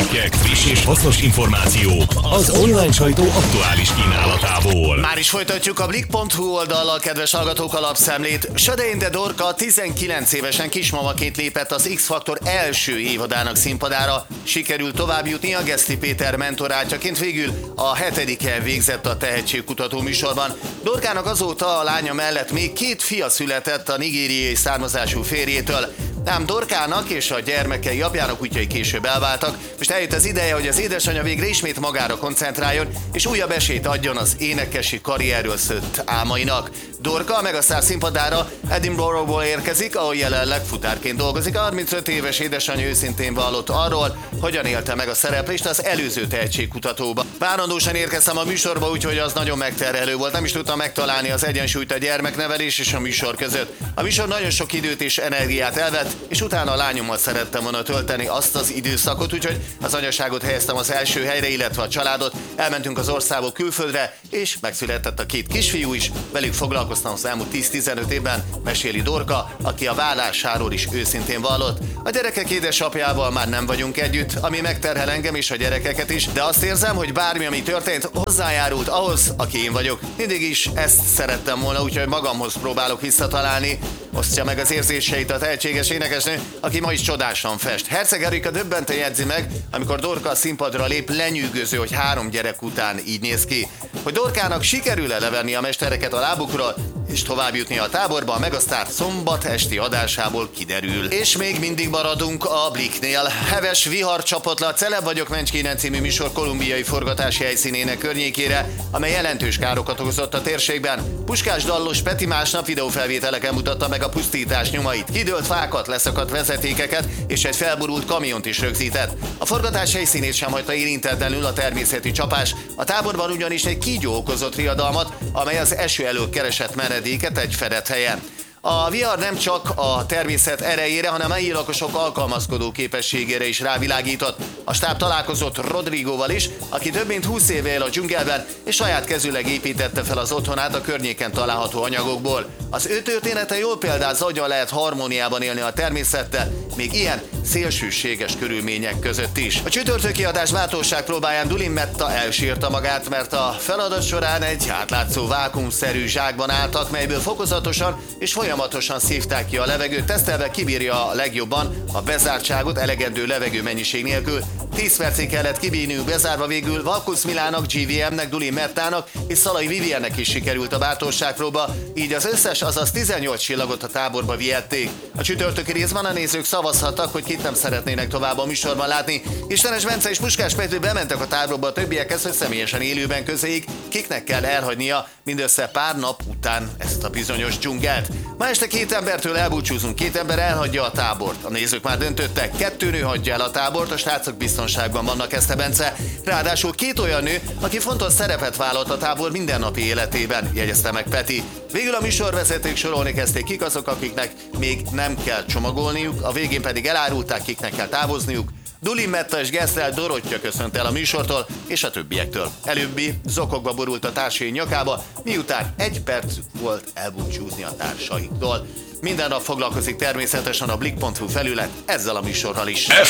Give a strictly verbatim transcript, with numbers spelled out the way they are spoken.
hírcikkek, friss és hasznos információk az online sajtó aktuális kínálatából. Már is folytatjuk a blik pont hu oldallal, kedves hallgatók, a lapszemlét. Södeinde Dorka tizenkilenc évesen kismamaként lépett az X-Faktor első évadának színpadára. Sikerült tovább jutni a Geszti Péter mentorátjaként, végül a hetediken végzett a tehetségkutató műsorban. Dorkának azóta a lánya mellett még két fia született a nigériai származású férjétől. Ám Dorkának és a gyermekei apjának útjai később elváltak. Most eljött az ideje, hogy az édesanyja végre ismét magára koncentráljon, és újabb esélyt adjon az énekesi karrierről szőtt álmainak. Dorka meg a sztár színpadára Edinburghból érkezik, ahol jelenleg futárként dolgozik. A harmincöt éves édesanyja őszintén vallott arról, hogyan élte meg a szereplést az előző tehetségkutatóba. Várandósan érkeztem a műsorba, úgyhogy az nagyon megterhelő volt. Nem is tudtam megtalálni az egyensúlyt a gyermeknevelés és a műsor között. A műsor nagyon sok időt és energiát elvett, és utána a lányommal szerettem volna tölteni azt az időszakot, úgyhogy az anyaságot helyeztem az első helyre, illetve a családot. Elmentünk az országból külföldre, és megszületett a két kisfiú is. Velük foglalkoztam az elmúlt tíz-tizenöt évben, meséli Dorka, aki a vállásáról is őszintén vallott. A gyerekek édesapjával már nem vagyunk együtt, ami megterhel engem és a gyerekeket is, de azt érzem, hogy bármi, ami történt, hozzájárult ahhoz, aki én vagyok. Mindig is ezt szerettem volna, úgyhogy magamhoz próbálok visszatalálni. Osztja meg az érzéseit a tehetséges énekesnő, aki ma is csodásan fest. Herceg Erika döbbenten jegyzi meg, amikor Dorka a színpadra lép, lenyűgöző, hogy három gyerek után így néz ki. Hogy Dorkának sikerül-e levenni a mestereket a lábukról, és tovább jutni a táborba, a Megasztár szombat esti adásából kiderül. És még mindig maradunk a Bliknél. Heves vihar csapott le a Celeb vagyok Mencskénen című műsor kolumbiai forgatási helyszínének környékére, amely jelentős károkat okozott a térségben. Puskás Dallos Peti másnap videófelvételeken mutatta meg a pusztítás nyomait. Kidőlt fákat, leszakadt vezetékeket és egy felborult kamiont is rögzített. A forgatás helyszínét sem hagyta érintetlenül a természeti csapás. A táborban ugyanis egy kígyó okozott riadalmat, amely az eső elől keresett menedéket egy fedett helyen. A vihar nem csak a természet erejére, hanem a helyi lakosok alkalmazkodó képességére is rávilágított. A stáb találkozott Rodrigóval is, aki több mint húsz éve él a dzsungelben, és saját kezűleg építette fel az otthonát a környéken található anyagokból. Az ő története jól példázza, hogyan lehet harmóniában élni a természettel, még ilyen szélsőséges körülmények között is. A csütörtöki adás bátorság próbáján Dulin Metta elsírta magát, mert a feladat során egy átlátszó vákuumszerű zsákban álltak, melyből fokozatosan és folyamatosan szívták ki a levegőt, tesztelve kibírja a legjobban a bezártságot elegendő levegő mennyiség nélkül. tíz percig kellett kibírniuk bezárva, végül Valkusz Milának, gé vé em-nek, Dulin Mettának és Szalai Viviennek is sikerült a bátorságpróba, így az összes, azaz tizennyolc csillagot a táborba vihették. A csütörtöki részben a nézők szavazhattak, hogy kit nem szeretnének tovább a műsorban látni. Istenes Bence és Puskás Pető bementek a táborba a többiekhez, hogy személyesen élőben közéig, kiknek kell elhagynia mindössze pár nap után ezt a bizonyos dzsungelt. Ma este két embertől elbúcsúzunk, két ember elhagyja a tábort. A nézők már döntöttek, kettő nő hagyja el a tábort, a srácok biztonságban vannak, Eszte Bence. Ráadásul két olyan nő, aki fontos szerepet vállalt a tábor mindennapi életében, jegyezte meg Peti. Végül a műsorvezetők sorolni kezdték, kik azok, akiknek még nem kell csomagolniuk, a végén pedig elárulták, kiknek kell távozniuk. Dulin Metta és Gesztrel Dorottya köszönt el a műsortól és a többiektől. Előbbi zokogva borult a társai nyakába, miután egy perc volt elbúcsúzni a társaiktól. Minden nap foglalkozik természetesen a blik pont hu felület ezzel a műsorral is.